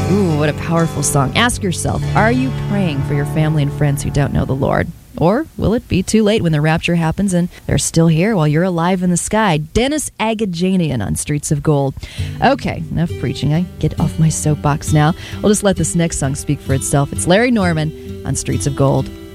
Ooh, what a powerful song. Ask yourself, are you praying for your family and friends who don't know the Lord? Or will it be too late when the rapture happens and they're still here while you're alive in the sky? Dennis Agajanian on Streets of Gold. Okay, enough preaching. I get off my soapbox now. We'll just let this next song speak for itself. It's Larry Norman on Streets of Gold.